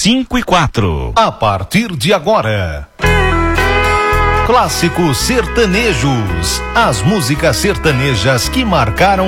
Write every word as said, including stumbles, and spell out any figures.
cinco e quatro. A partir de agora, Clássicos Sertanejos, as músicas sertanejas que marcaram